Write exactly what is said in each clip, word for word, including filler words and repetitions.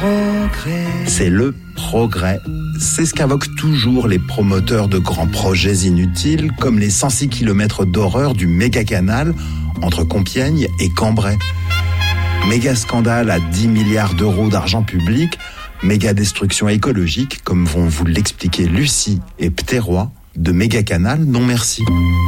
progrès. C'est le progrès. C'est ce qu'invoquent toujours les promoteurs de grands projets inutiles, comme les cent six kilomètres d'horreur du méga-canal entre Compiègne et Cambrai. Méga scandale à dix milliards d'euros d'argent public, méga destruction écologique, comme vont vous l'expliquer Lucie et Ptérois de Méga Canal, non merci.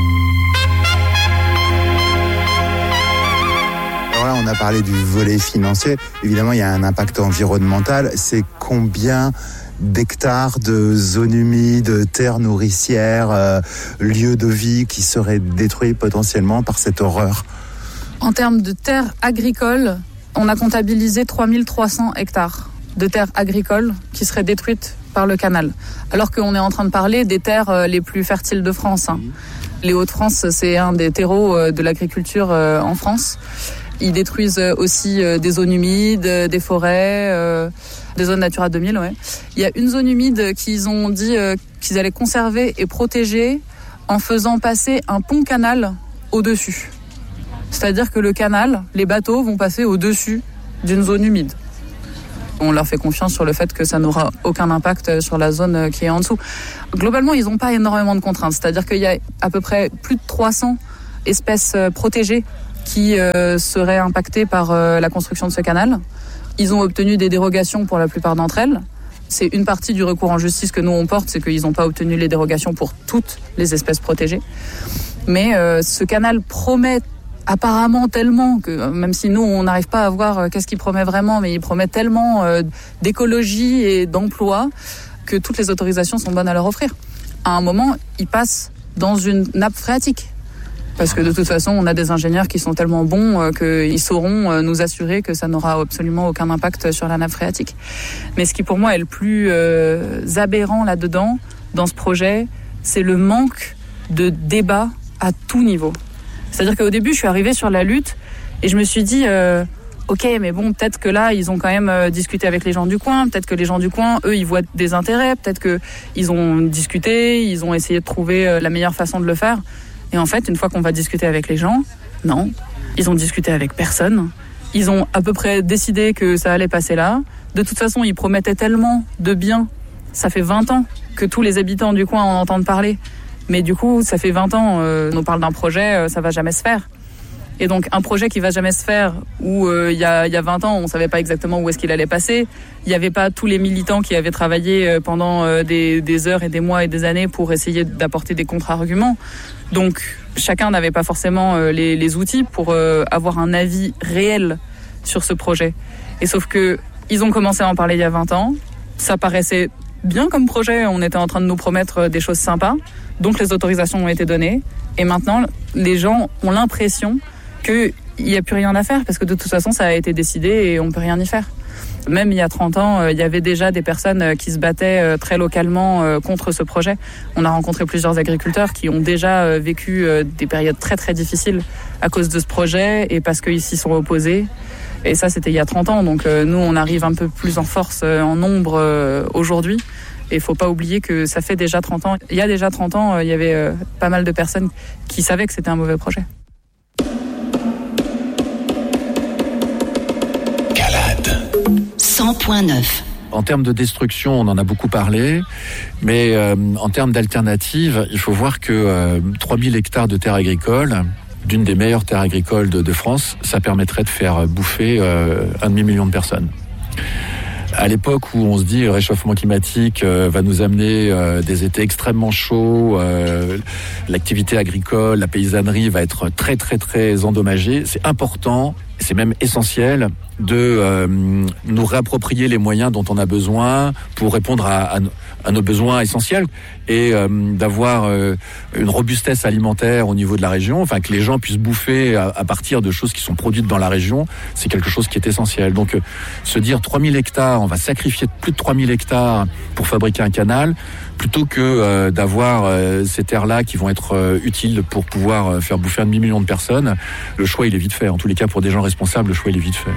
Alors là, on a parlé du volet financier. Évidemment, il y a un impact environnemental. C'est combien d'hectares de zones humides, terres nourricières, euh, lieux de vie qui seraient détruits potentiellement par cette horreur? En termes de terres agricoles, on a comptabilisé trois mille trois cents hectares de terres agricoles qui seraient détruites par le canal. Alors qu'on est en train de parler des terres les plus fertiles de France. Hein. Les Hauts-de-France, c'est un des terreaux de l'agriculture en France. Ils détruisent aussi des zones humides, des forêts, des zones Natura deux mille. Ouais. Il y a une zone humide qu'ils ont dit qu'ils allaient conserver et protéger en faisant passer un pont-canal au-dessus. C'est-à-dire que le canal, les bateaux vont passer au-dessus d'une zone humide. On leur fait confiance sur le fait que ça n'aura aucun impact sur la zone qui est en dessous. Globalement, ils n'ont pas énormément de contraintes. C'est-à-dire qu'il y a à peu près plus de trois cents espèces protégées qui euh, seraient impactées par euh, la construction de ce canal. Ils ont obtenu des dérogations pour la plupart d'entre elles. C'est une partie du recours en justice que nous on porte, c'est qu'ils n'ont pas obtenu les dérogations pour toutes les espèces protégées. Mais euh, ce canal promet apparemment tellement que, même si nous on n'arrive pas à voir euh, qu'est-ce qu'il promet vraiment, mais il promet tellement euh, d'écologie et d'emploi que toutes les autorisations sont bonnes à leur offrir. À un moment, ils passent dans une nappe phréatique. Parce que de toute façon, on a des ingénieurs qui sont tellement bons euh, qu'ils sauront euh, nous assurer que ça n'aura absolument aucun impact sur la nappe phréatique. Mais ce qui pour moi est le plus euh, aberrant là-dedans, dans ce projet, c'est le manque de débat à tout niveau. C'est-à-dire qu'au début, je suis arrivée sur la lutte et je me suis dit, euh, ok, mais bon, peut-être que là, ils ont quand même euh, discuté avec les gens du coin, peut-être que les gens du coin, eux, ils voient des intérêts, peut-être qu'ils ont discuté, ils ont essayé de trouver euh, la meilleure façon de le faire. Et en fait, une fois qu'on va discuter avec les gens, non, ils ont discuté avec personne. Ils ont à peu près décidé que ça allait passer là. De toute façon, ils promettaient tellement de bien. Ça fait vingt ans que tous les habitants du coin en entendent parler. Mais du coup, ça fait vingt ans, euh, on parle d'un projet, euh, ça va jamais se faire. Et donc, un projet qui va jamais se faire, où euh, il y a, il y a vingt ans, on savait pas exactement où est-ce qu'il allait passer. Il y avait pas tous les militants qui avaient travaillé euh, pendant euh, des, des heures et des mois et des années pour essayer d'apporter des contre-arguments. Donc, chacun n'avait pas forcément euh, les, les outils pour euh, avoir un avis réel sur ce projet. Et sauf que, ils ont commencé à en parler il y a vingt ans. Ça paraissait bien comme projet, on était en train de nous promettre des choses sympas. Donc, les autorisations ont été données. Et maintenant, les gens ont l'impression qu'il n'y a plus rien à faire parce que de toute façon, ça a été décidé et on ne peut rien y faire. Même il y a trente ans, il y avait déjà des personnes qui se battaient très localement contre ce projet. On a rencontré plusieurs agriculteurs qui ont déjà vécu des périodes très très difficiles à cause de ce projet et parce qu'ils s'y sont opposés. Et ça, c'était il y a trente ans. Donc nous, on arrive un peu plus en force, en nombre aujourd'hui. Et il ne faut pas oublier que ça fait déjà trente ans. Il y a déjà trente ans, il y avait pas mal de personnes qui savaient que c'était un mauvais projet. cent point neuf. En termes de destruction, on en a beaucoup parlé, mais euh, en termes d'alternatives, il faut voir que euh, trois mille hectares de terres agricoles, d'une des meilleures terres agricoles de, de France, ça permettrait de faire bouffer euh, un demi-million de personnes. À l'époque où on se dit le réchauffement climatique euh, va nous amener euh, des étés extrêmement chauds, euh, l'activité agricole, la paysannerie va être très très très endommagée, c'est important, c'est même essentiel de euh, nous réapproprier les moyens dont on a besoin pour répondre à, à, à nos besoins essentiels et euh, d'avoir euh, une robustesse alimentaire au niveau de la région, enfin que les gens puissent bouffer à, à partir de choses qui sont produites dans la région, c'est quelque chose qui est essentiel. Donc euh, se dire trois mille hectares, on va sacrifier plus de trois mille hectares pour fabriquer un canal, plutôt que euh, d'avoir euh, ces terres-là qui vont être euh, utiles pour pouvoir euh, faire bouffer un demi-million de personnes, le choix il est vite fait. En tous les cas, pour des gens responsables, le choix il est vite fait.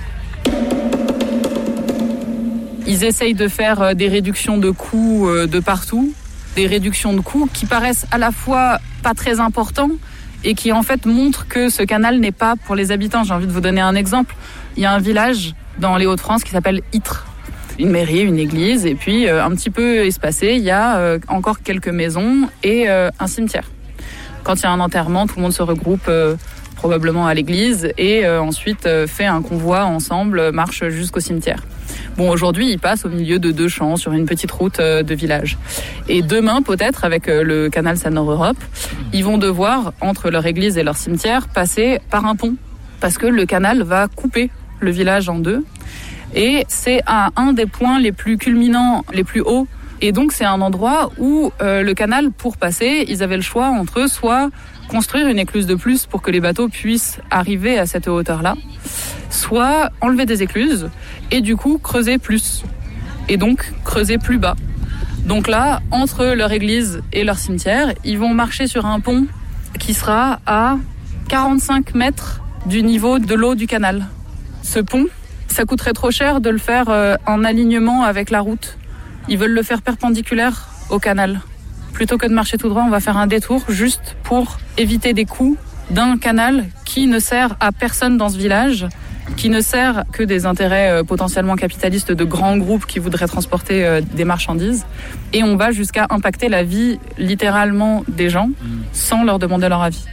Ils essayent de faire des réductions de coûts de partout, des réductions de coûts qui paraissent à la fois pas très importants et qui en fait montre que ce canal n'est pas pour les habitants. J'ai envie de vous donner un exemple. Il y a un village dans les Hauts-de-France qui s'appelle Ytre. Une mairie, une église, et puis euh, un petit peu espacé, il y a euh, encore quelques maisons et euh, un cimetière. Quand il y a un enterrement, tout le monde se regroupe euh, probablement à l'église et euh, ensuite euh, fait un convoi ensemble, marche jusqu'au cimetière. Bon, aujourd'hui, ils passent au milieu de deux champs sur une petite route euh, de village. Et demain, peut-être, avec euh, le canal Seine-Nord-Europe, ils vont devoir, entre leur église et leur cimetière, passer par un pont. Parce que le canal va couper le village en deux. Et c'est à un des points les plus culminants, les plus hauts. Et donc, c'est un endroit où euh, le canal, pour passer, ils avaient le choix entre soit construire une écluse de plus pour que les bateaux puissent arriver à cette hauteur-là, soit enlever des écluses et du coup creuser plus. Et donc, creuser plus bas. Donc là, entre leur église et leur cimetière, ils vont marcher sur un pont qui sera à quarante-cinq mètres du niveau de l'eau du canal. Ce pont, ça coûterait trop cher de le faire euh, en alignement avec la route. Ils veulent le faire perpendiculaire au canal. Plutôt que de marcher tout droit, on va faire un détour juste pour éviter des coûts d'un canal qui ne sert à personne dans ce village, qui ne sert que des intérêts euh, potentiellement capitalistes de grands groupes qui voudraient transporter euh, des marchandises. Et on va jusqu'à impacter la vie littéralement des gens sans leur demander leur avis.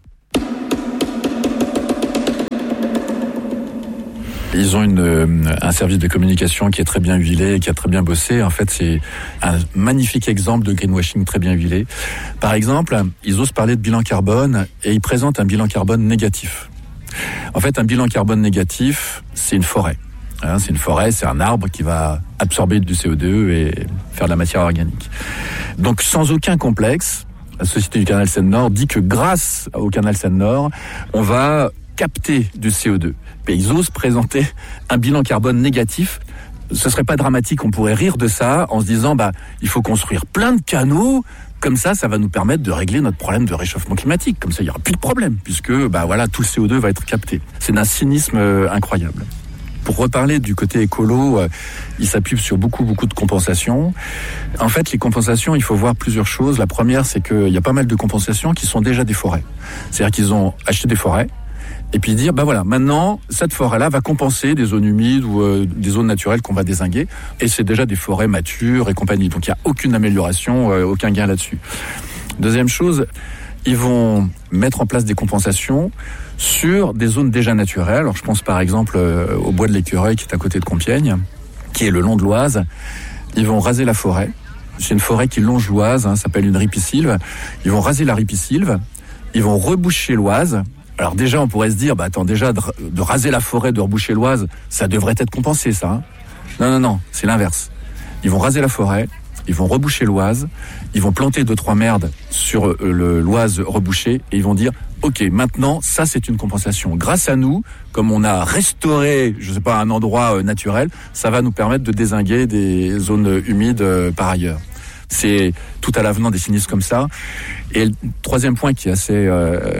Ils ont une, un service de communication qui est très bien huilé, qui a très bien bossé. En fait, c'est un magnifique exemple de greenwashing très bien huilé. Par exemple, ils osent parler de bilan carbone et ils présentent un bilan carbone négatif. En fait, un bilan carbone négatif, c'est une forêt. Hein, c'est une forêt, c'est un arbre qui va absorber du C O deux et faire de la matière organique. Donc, sans aucun complexe, la Société du Canal Seine-Nord dit que grâce au Canal Seine-Nord, on va capter du C O deux. Et ils osent présenter un bilan carbone négatif. Ce serait pas dramatique, on pourrait rire de ça en se disant bah il faut construire plein de canaux, comme ça ça va nous permettre de régler notre problème de réchauffement climatique. Comme ça il y aura plus de problème puisque bah voilà tout le C O deux va être capté. C'est d'un cynisme euh, incroyable. Pour reparler du côté écolo, euh, il s'appuie sur beaucoup beaucoup de compensations. En fait, les compensations, il faut voir plusieurs choses. La première, c'est qu'il y a pas mal de compensations qui sont déjà des forêts. C'est-à-dire qu'ils ont acheté des forêts. Et puis dire, bah voilà, maintenant, cette forêt-là va compenser des zones humides ou euh, des zones naturelles qu'on va dézinguer. Et c'est déjà des forêts matures et compagnie. Donc il n'y a aucune amélioration, euh, aucun gain là-dessus. Deuxième chose, ils vont mettre en place des compensations sur des zones déjà naturelles. Alors je pense par exemple euh, au bois de l'Écureuil qui est à côté de Compiègne, qui est le long de l'Oise. Ils vont raser la forêt. C'est une forêt qui longe l'Oise, hein, ça s'appelle une ripisylve. Ils vont raser la ripisylve. Ils vont reboucher l'Oise. Alors déjà, on pourrait se dire, bah attends, déjà de, de raser la forêt, de reboucher l'Oise, ça devrait être compensé, ça. Hein. Non, non, non, c'est l'inverse. Ils vont raser la forêt, ils vont reboucher l'Oise, ils vont planter deux trois merdes sur euh, le, l'Oise rebouchée et ils vont dire, ok, maintenant, ça c'est une compensation. Grâce à nous, comme on a restauré, je sais pas, un endroit euh, naturel, ça va nous permettre de dézinguer des zones humides euh, par ailleurs. C'est tout à l'avenant des cynismes comme ça. Et le troisième point qui est assez euh,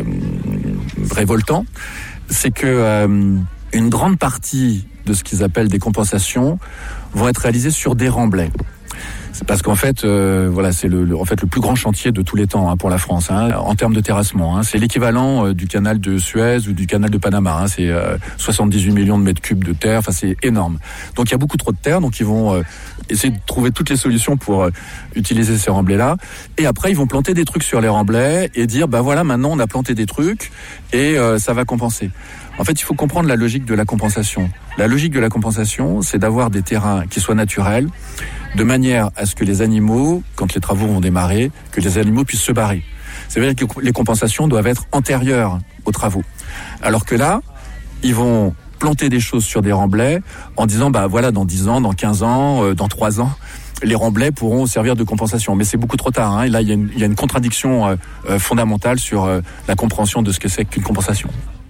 révoltant, c'est que euh, une grande partie de ce qu'ils appellent des compensations vont être réalisées sur des remblais. C'est parce qu'en fait, euh, voilà, c'est le, le, en fait le plus grand chantier de tous les temps hein, pour la France hein, en termes de terrassement. Hein. C'est l'équivalent euh, du canal de Suez ou du canal de Panama. Hein. C'est euh, soixante-dix-huit millions de mètres cubes de terre. Enfin, c'est énorme. Donc, il y a beaucoup trop de terre. Donc, ils vont euh, essayer de trouver toutes les solutions pour euh, utiliser ces remblais-là. Et après, ils vont planter des trucs sur les remblais et dire, bah voilà, maintenant, on a planté des trucs et euh, ça va compenser. En fait, il faut comprendre la logique de la compensation. La logique de la compensation, c'est d'avoir des terrains qui soient naturels, de manière à ce que les animaux, quand les travaux vont démarrer, que les animaux puissent se barrer. C'est-à-dire que les compensations doivent être antérieures aux travaux. Alors que là, ils vont planter des choses sur des remblais en disant, bah voilà, dans dix ans, dans quinze ans, euh, dans trois ans, les remblais pourront servir de compensation. Mais c'est beaucoup trop tard. Hein. Et là, il y a une, il y a une contradiction euh, euh, fondamentale sur euh, la compréhension de ce que c'est qu'une compensation.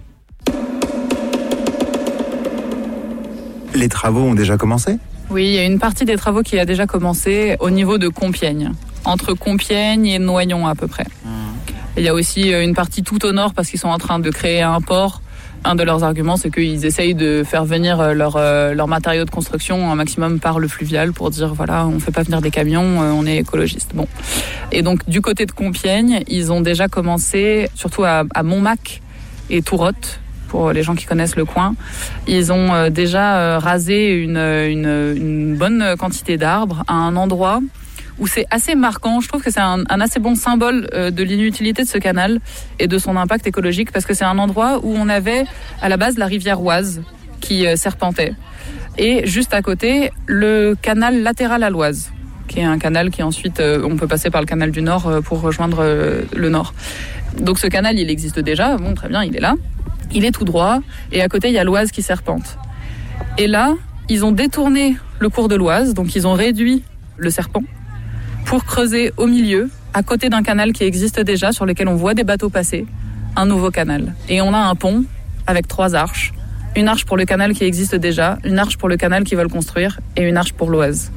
Les travaux ont déjà commencé ? Oui, il y a une partie des travaux qui a déjà commencé au niveau de Compiègne, entre Compiègne et Noyon à peu près. Mmh. Il y a aussi une partie tout au nord parce qu'ils sont en train de créer un port Un de leurs arguments, c'est qu'ils essayent de faire venir leurs leur matériaux de construction un maximum par le fluvial pour dire voilà, on ne fait pas venir des camions, on est écologiste. Bon. Et donc du côté de Compiègne, ils ont déjà commencé, surtout à, à Montmac et Tourotte, pour les gens qui connaissent le coin, ils ont déjà rasé une, une, une bonne quantité d'arbres à un endroit où c'est assez marquant. Je trouve que c'est un, un assez bon symbole euh, de l'inutilité de ce canal et de son impact écologique, parce que c'est un endroit où on avait à la base la rivière Oise qui euh, serpentait. Et juste à côté, le canal latéral à l'Oise, qui est un canal qui ensuite, euh, on peut passer par le canal du Nord euh, pour rejoindre euh, le Nord. Donc ce canal, il existe déjà, bon très bien, il est là. Il est tout droit, et à côté, il y a l'Oise qui serpente. Et là, ils ont détourné le cours de l'Oise, donc ils ont réduit le serpent, pour creuser au milieu, à côté d'un canal qui existe déjà, sur lequel on voit des bateaux passer, un nouveau canal. Et on a un pont avec trois arches. Une arche pour le canal qui existe déjà, une arche pour le canal qu'ils veulent construire, et une arche pour l'Oise.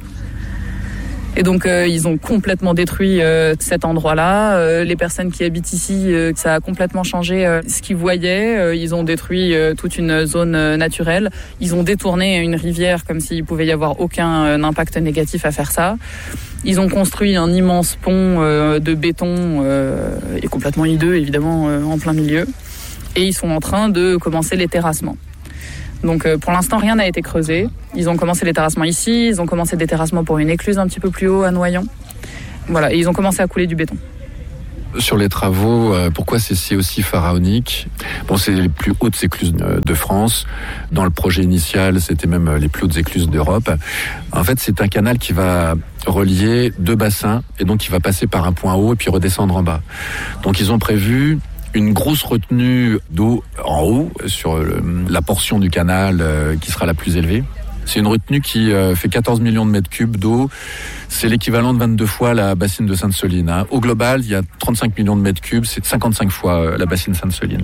Et donc euh, ils ont complètement détruit euh, cet endroit-là. Euh, les personnes qui habitent ici, euh, ça a complètement changé euh, ce qu'ils voyaient. Euh, ils ont détruit euh, toute une zone euh, naturelle. Ils ont détourné une rivière comme s'il pouvait y avoir aucun euh, impact négatif à faire ça. Ils ont construit un immense pont euh, de béton euh, et complètement hideux, évidemment, euh, en plein milieu. Et ils sont en train de commencer les terrassements. Donc euh, pour l'instant, rien n'a été creusé. Ils ont commencé les terrassements ici, ils ont commencé des terrassements pour une écluse un petit peu plus haut à Noyon. Voilà, et ils ont commencé à couler du béton. Sur les travaux, euh, pourquoi c'est si aussi pharaonique ? Bon, c'est les plus hautes écluses de France. Dans le projet initial, c'était même les plus hautes écluses d'Europe. En fait, c'est un canal qui va relier deux bassins, et donc qui va passer par un point haut et puis redescendre en bas. Donc ils ont prévu une grosse retenue d'eau en haut, sur le, la portion du canal euh, qui sera la plus élevée. C'est une retenue qui euh, fait quatorze millions de mètres cubes d'eau. C'est l'équivalent de vingt-deux fois la bassine de Sainte-Soline. Hein. Au global, il y a trente-cinq millions de mètres cubes, c'est cinquante-cinq fois euh, la bassine Sainte-Soline.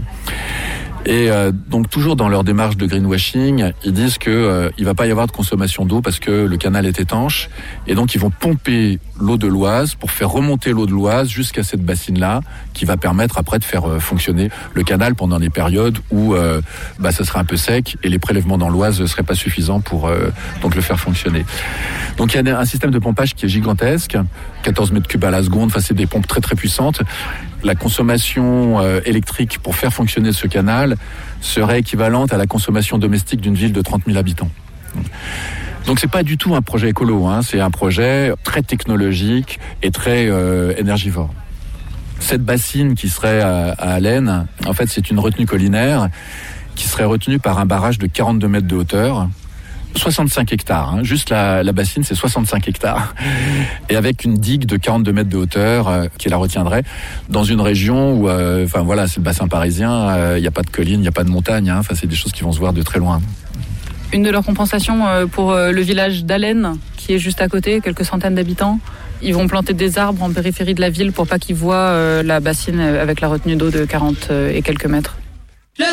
Et euh, donc toujours dans leur démarche de greenwashing, ils disent que euh, il va pas y avoir de consommation d'eau parce que le canal est étanche, et donc ils vont pomper l'eau de l'Oise pour faire remonter l'eau de l'Oise jusqu'à cette bassine-là, qui va permettre après de faire euh, fonctionner le canal pendant les périodes où euh, bah ça sera un peu sec et les prélèvements dans l'Oise ne seraient pas suffisants pour euh, donc le faire fonctionner. Donc il y a un système de pompage qui est gigantesque, quatorze mètres cubes à la seconde, enfin c'est des pompes très très puissantes. La consommation euh, électrique pour faire fonctionner ce canal serait équivalente à la consommation domestique d'une ville de trente mille habitants. Donc c'est pas du tout un projet écolo, hein, c'est un projet très technologique et très euh, énergivore. Cette bassine qui serait à, à Allen, en fait c'est une retenue collinaire qui serait retenue par un barrage de quarante-deux mètres de hauteur. soixante-cinq hectares, hein. Juste la, la bassine c'est soixante-cinq hectares, et avec une digue de quarante-deux mètres de hauteur euh, qui la retiendrait dans une région où, euh, enfin voilà, c'est le bassin parisien, il euh, n'y a pas de collines, il n'y a pas de montagne, hein. Enfin c'est des choses qui vont se voir de très loin. Une de leurs compensations euh, pour euh, le village d'Allen, qui est juste à côté, quelques centaines d'habitants, ils vont planter des arbres en périphérie de la ville pour pas qu'ils voient euh, la bassine avec la retenue d'eau de quarante et quelques mètres.